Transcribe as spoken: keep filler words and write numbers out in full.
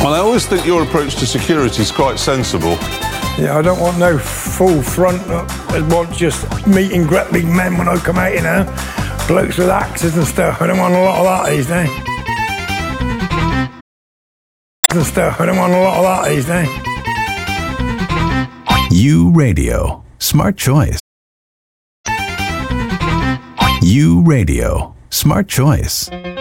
Well, I always think your approach to security is quite sensible. Yeah, I don't want no full front. I want just meeting grappling men when I come out, you know. Blokes with axes and stuff. I don't want a lot of that these days. And stuff. I don't want a lot of that these days. U Radio. Smart choice. U Radio. Smart choice.